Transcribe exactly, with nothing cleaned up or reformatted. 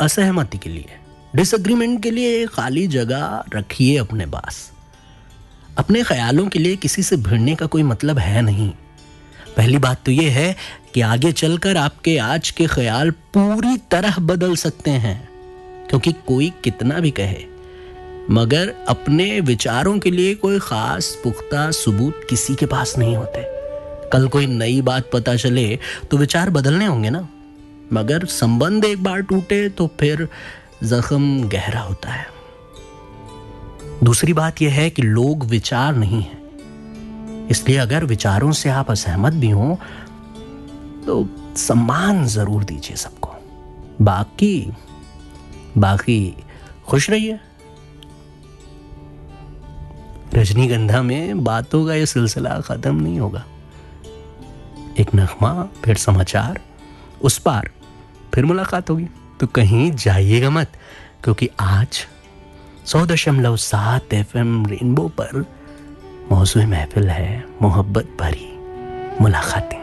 असहमति के लिए, डिसएग्रीमेंट के लिए खाली जगह रखिए अपने पास। अपने ख्यालों के लिए किसी से भिड़ने का कोई मतलब है नहीं। पहली बात तो ये है कि आगे चलकर आपके आज के ख्याल पूरी तरह बदल सकते हैं, क्योंकि कोई कितना भी कहे मगर अपने विचारों के लिए कोई खास पुख्ता सबूत किसी के पास नहीं होते। कल कोई नई बात पता चले तो विचार बदलने होंगे ना, मगर संबंध एक बार टूटे तो फिर जख्म गहरा होता है। दूसरी बात यह है कि लोग विचार नहीं है, इसलिए अगर विचारों से आप असहमत भी हों तो सम्मान जरूर दीजिए सबको। बाकी बाकी खुश रहिए। रजनीगंधा में बातों का यह सिलसिला खत्म नहीं होगा। एक नगमा, फिर समाचार, उस पार फिर मुलाकात होगी। तो कहीं जाइएगा मत, क्योंकि आज सौ दशमलव सात एफ एम रेनबो पर मौजूद महफिल है मोहब्बत भरी मुलाकातें।